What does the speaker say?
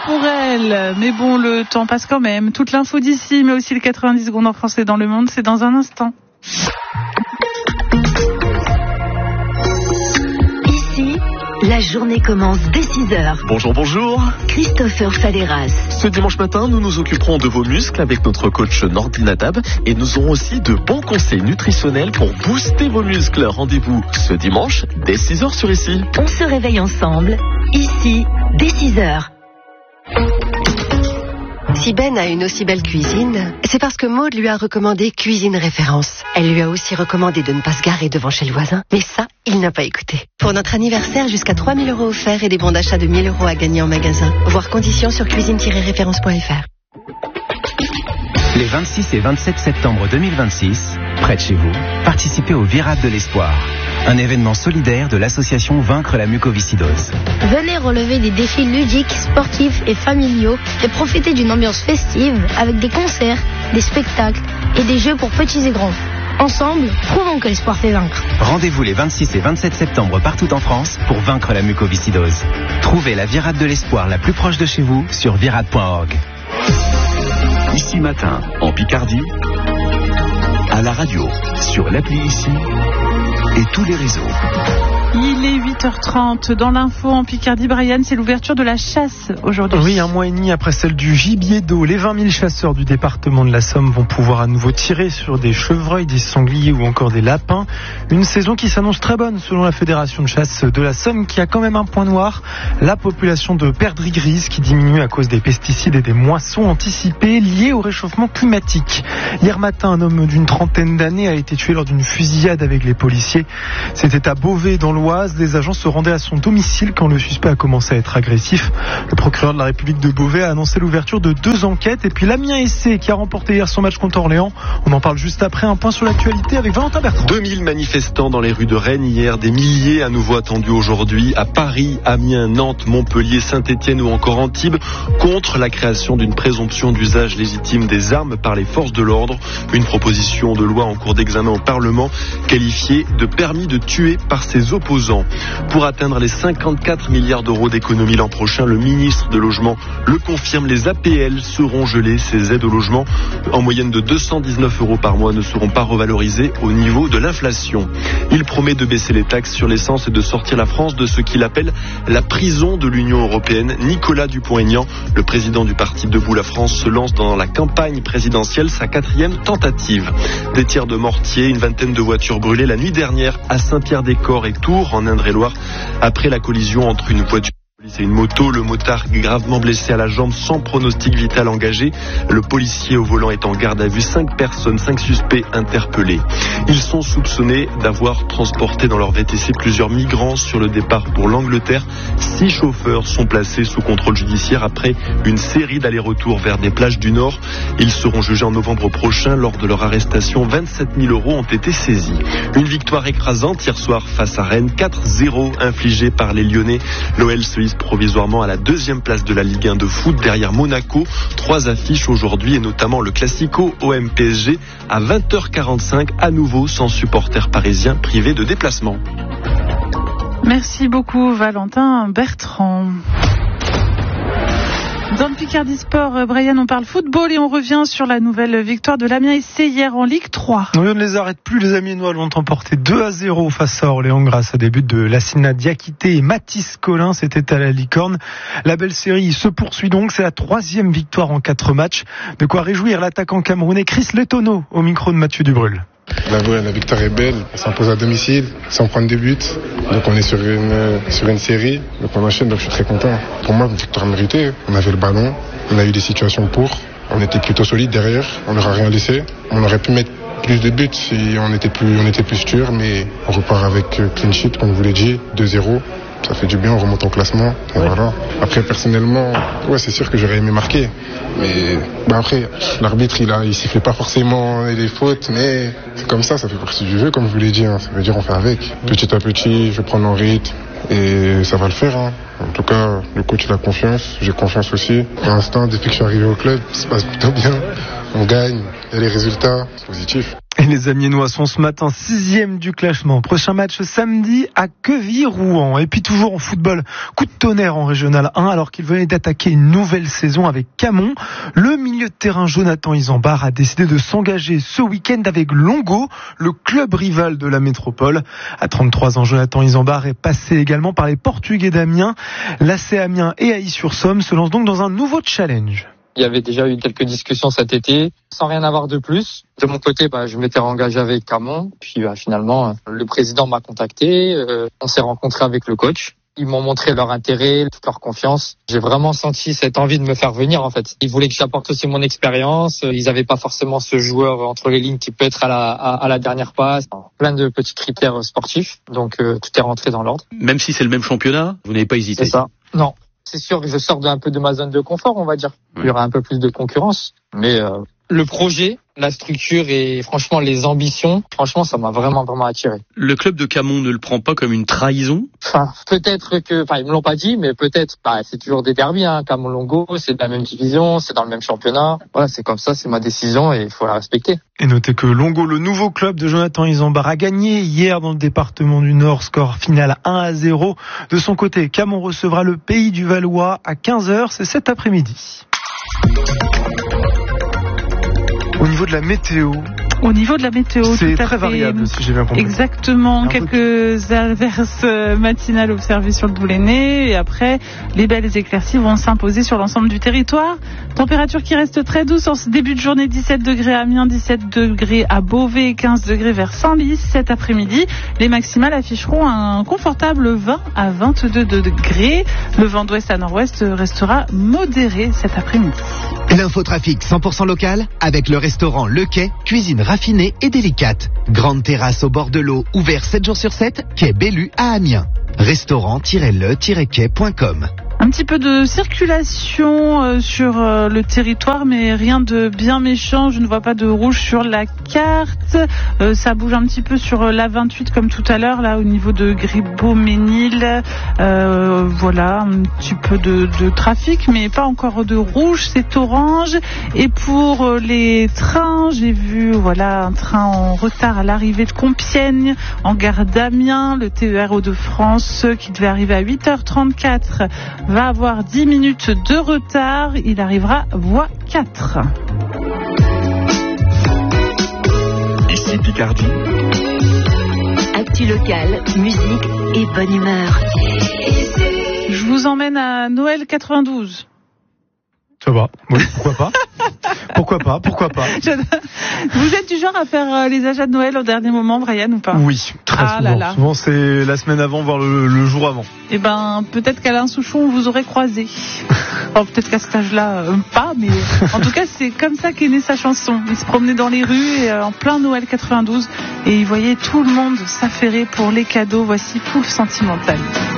pour elle. Mais bon, le temps passe quand même. Toute l'info d'ici, mais aussi le 90 secondes en français dans le monde, c'est dans un instant. La journée commence dès 6h. Bonjour. Christopher Faleras. Ce dimanche matin, nous nous occuperons de vos muscles avec notre coach Nordine Adab et nous aurons aussi de bons conseils nutritionnels pour booster vos muscles. Rendez-vous ce dimanche dès 6h sur Ici. On se réveille ensemble, ici, dès 6h. Si Ben a une aussi belle cuisine, c'est parce que Maud lui a recommandé Cuisine Référence. Elle lui a aussi recommandé de ne pas se garer devant chez le voisin. Mais ça, il n'a pas écouté. Pour notre anniversaire, jusqu'à 3 000 € offerts et des bons d'achat de 1 000 € à gagner en magasin. Voir conditions sur cuisine-référence.fr. Les 26 et 27 septembre 2026, près de chez vous, participez au Virade de l'Espoir, un événement solidaire de l'association Vaincre la mucoviscidose. Venez relever des défis ludiques, sportifs et familiaux et profiter d'une ambiance festive avec des concerts, des spectacles et des jeux pour petits et grands. Ensemble, prouvons que l'espoir fait vaincre. Rendez-vous les 26 et 27 septembre partout en France pour vaincre la mucoviscidose. Trouvez la Virade de l'Espoir la plus proche de chez vous sur virade.org. Ici matin, en Picardie, à la radio, sur l'appli Ici et tous les réseaux. Il est 8h30 dans l'info en Picardie. Brian, c'est l'ouverture de la chasse aujourd'hui. Oui, 1 mois et demi après celle du gibier d'eau, les 20 000 chasseurs du département de la Somme vont pouvoir à nouveau tirer sur des chevreuils, des sangliers ou encore des lapins. Une saison qui s'annonce très bonne selon la Fédération de chasse de la Somme, qui a quand même un point noir, la population de perdrix grises qui diminue à cause des pesticides et des moissons anticipées liées au réchauffement climatique. Hier matin, un homme d'une trentaine d'années a été tué lors d'une fusillade avec les policiers. C'était à Beauvais dans l'Oise. Des agents se rendaient à son domicile quand le suspect a commencé à être agressif. Le procureur de la République de Beauvais a annoncé l'ouverture de 2 enquêtes. Et puis l'Amiens SC qui a remporté hier son match contre Orléans. On en parle juste après. Un point sur l'actualité avec Valentin Bertrand. 2000 manifestants dans les rues de Rennes hier, des milliers à nouveau attendus aujourd'hui à Paris, Amiens, Nantes, Montpellier, Saint-Étienne ou encore Antibes contre la création d'une présomption d'usage légitime des armes par les forces de l'ordre. Une proposition de loi en cours d'examen au Parlement qualifiée de permis de tuer par ses opposants. Pour atteindre les 54 milliards d'euros d'économie l'an prochain, le ministre de Logement le confirme, les APL seront gelées. Ces aides au logement, en moyenne de 219 € par mois, ne seront pas revalorisées au niveau de l'inflation. Il promet de baisser les taxes sur l'essence et de sortir la France de ce qu'il appelle la prison de l'Union européenne. Nicolas Dupont-Aignan, le président du parti Debout la France, se lance dans la campagne présidentielle, sa 4e tentative. Des tirs de mortier, une vingtaine de voitures brûlées la nuit dernière à Saint-Pierre-des-Corps et Tours, en Indre-et-Loire, après la collision entre une voiture et une moto. Le motard gravement blessé à la jambe sans pronostic vital engagé. Le policier au volant est en garde à vue. 5 personnes, 5 suspects interpellés. Ils sont soupçonnés d'avoir transporté dans leur VTC plusieurs migrants sur le départ pour l'Angleterre. 6 chauffeurs sont placés sous contrôle judiciaire après une série d'allers-retours vers des plages du Nord. Ils seront jugés en novembre prochain. Lors de leur arrestation, 27 000 € ont été saisis. Une victoire écrasante hier soir face à Rennes. 4-0 infligée par les Lyonnais. L'OL se hisse provisoirement à la 2e place de la Ligue 1 de foot derrière Monaco. 3 affiches aujourd'hui et notamment le Classico OM-PSG à 20h45, à nouveau sans supporters parisiens privés de déplacement. Merci beaucoup Valentin Bertrand. Dans le Picardie Sport, Brian, on parle football et on revient sur la nouvelle victoire de l'Amiens SC hier en Ligue 3. Oui, on ne les arrête plus, les Amiénois l'ont emporté 2-0 face à Orléans grâce à des buts de Lassina Diakité et Mathis Collin, c'était à la Licorne. La belle série se poursuit donc, c'est la 3e victoire en 4 matchs. De quoi réjouir l'attaquant camerounais Chris Letono au micro de Mathieu Dubrul. La victoire est belle, on s'impose à domicile, sans prendre de buts. Donc on est sur une série, donc on enchaîne, donc je suis très content. Pour moi, une victoire méritée, on avait le ballon, on a eu des situations pour, on était plutôt solide derrière, on leur a rien laissé. On aurait pu mettre plus de buts si on était plus sûr, mais on repart avec clean sheet, comme je vous l'ai dit, 2-0. Ça fait du bien, on remonte en classement. Et voilà. Après, personnellement, c'est sûr que j'aurais aimé marquer. Mais après, l'arbitre, il siffle pas forcément les fautes, mais c'est comme ça fait partie du jeu, comme je vous l'ai dit. Ça veut dire on fait avec. Petit à petit, je vais prendre en rythme et ça va le faire. En tout cas, le coach il a confiance, j'ai confiance aussi. Pour l'instant, depuis que je suis arrivé au club, ça se passe plutôt bien. on gagne, il y a les résultats, c'est positif. Et les Amiénois sont ce matin 6e du classement. Prochain match samedi à Queville-Rouen. Et puis toujours en football, coup de tonnerre en Régional 1 alors qu'il venait d'attaquer une nouvelle saison avec Camon. Le milieu de terrain Jonathan Isambard a décidé de s'engager ce week-end avec Longo, le club rival de la métropole. À 33 ans, Jonathan Isambard est passé également par les Portugais d'Amiens. L'AC Amiens et Ailly-sur-Somme se lancent donc dans un nouveau challenge. Il y avait déjà eu quelques discussions cet été, sans rien avoir de plus. De mon côté, je m'étais engagé avec Camon. Puis finalement, le président m'a contacté. On s'est rencontré avec le coach. Ils m'ont montré leur intérêt, toute leur confiance. J'ai vraiment senti cette envie de me faire venir, en fait. Ils voulaient que j'apporte aussi mon expérience. Ils n'avaient pas forcément ce joueur entre les lignes qui peut être à la dernière passe. Plein de petits critères sportifs. Donc, tout est rentré dans l'ordre. Même si c'est le même championnat, vous n'avez pas hésité. C'est ça. Non. C'est sûr que je sors un peu de ma zone de confort, on va dire. Il y aura un peu plus de concurrence. Mais le projet, la structure et franchement les ambitions, ça m'a vraiment attiré. Le club de Camon ne le prend pas comme une trahison ? Peut-être que, ils me l'ont pas dit, mais peut-être. C'est toujours des derbys, Camon-Longo, c'est de la même division, c'est dans le même championnat. Voilà, c'est comme ça, c'est ma décision et il faut la respecter. Et notez que Longo, le nouveau club de Jonathan Isambard, a gagné hier dans le département du Nord, score final 1-0. De son côté, Camon recevra le Pays du Valois à 15h, c'est cet après-midi. Au niveau de la météo, c'est très variable, si j'ai bien compris. Exactement, quelques averses matinales observées sur le Boulonnais et après, les belles éclaircies vont s'imposer sur l'ensemble du territoire. Température qui reste très douce en ce début de journée, 17 degrés à Amiens, 17 degrés à Beauvais et 15 degrés vers Senlis. Cet après-midi, les maximales afficheront un confortable 20 à 22 degrés. Le vent d'ouest à nord-ouest restera modéré cet après-midi. L'infotrafic 100% local avec le restaurant Le Quai, cuisine raffinée et délicate. Grande terrasse au bord de l'eau, ouvert 7 jours sur 7, quai Bellu à Amiens. Restaurant-le-quai.com. Un petit peu de circulation sur le territoire, mais rien de bien méchant. Je ne vois pas de rouge sur la carte. Ça bouge un petit peu sur la 28 comme tout à l'heure, là au niveau de Gribaud-Ménil. Voilà, un petit peu de trafic, mais pas encore de rouge. C'est orange. Et pour les trains, j'ai vu un train en retard à l'arrivée de Compiègne, en gare d'Amiens. Le TER Hauts-de-France qui devait arriver à 8h34 va avoir 10 minutes de retard. Il arrivera voie 4. Ici Picardie. Actu locale, musique et bonne humeur. Je vous emmène à Noël 92. Ça va, oui, pourquoi pas. Pourquoi pas. Vous êtes du genre à faire les achats de Noël au dernier moment, Brian, ou pas ? Oui, très souvent. Souvent, c'est la semaine avant, voire le jour avant. Eh ben, peut-être qu'Alain Souchon vous aurait croisé. Peut-être qu'à cet âge-là, pas, mais en tout cas, c'est comme ça qu'est née sa chanson. Il se promenait dans les rues et, en plein Noël 92 et il voyait tout le monde s'affairer pour les cadeaux. Voici Full Sentimental.